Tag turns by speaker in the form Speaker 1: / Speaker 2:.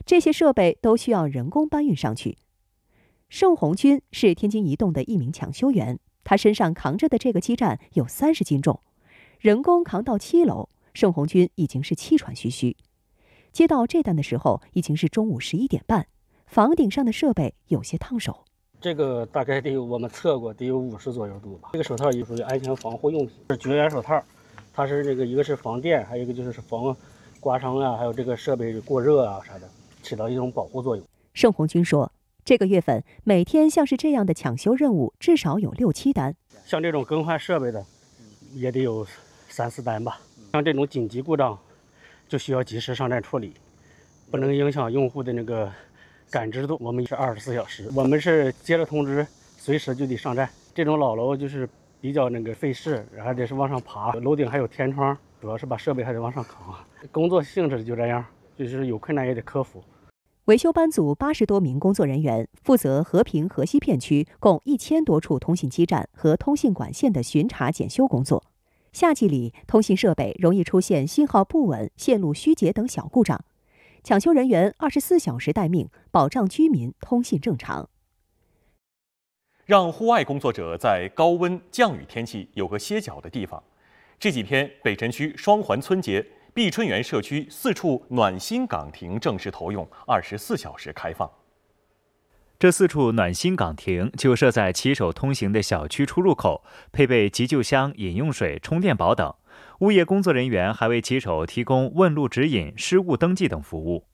Speaker 1: 这些设备都需要人工搬运上去。盛红军是天津移动的一名抢修员，他身上扛着的这个基站有30斤重，人工扛到7楼，盛红军已经是气喘吁吁。接到这单的时候，已经是中午11点半，房顶上的设备有些烫手。
Speaker 2: 这个大概得有我们测过，得有50左右度吧。这个手套也属于安全防护用品，是绝缘手套，它是这个一个是防电，还有一个就是防刮伤啊，还有这个设备过热啊啥的，起到一种保护作用。
Speaker 1: 盛红军说，这个月份每天像是这样的抢修任务至少有6、7单，
Speaker 2: 像这种更换设备的也得有3、4单吧。像这种紧急故障就需要及时上站处理，不能影响用户的那个感知度。我们是24小时，我们是接了通知随时就得上站。这种老楼就是比较那个费事，还得是往上爬，楼顶还有天窗，主要是把设备还得往上扛。工作性质就这样，就是有困难也得克服。
Speaker 1: 维修班组80多名工作人员负责和平河西片区共1000多处通信基站和通信管线的巡查检修工作。夏季里，通信设备容易出现信号不稳、线路虚截等小故障，抢修人员24小时待命，保障居民通信正常。
Speaker 3: 让户外工作者在高温降雨天气有个歇脚的地方。这几天，北辰区双环村街碧春园社区4处暖心岗亭正式投用，24小时开放。
Speaker 4: 这4处暖心岗亭就设在骑手通行的小区出入口，配备急救箱、饮用水、充电宝等。物业工作人员还为骑手提供问路指引、失物登记等服务。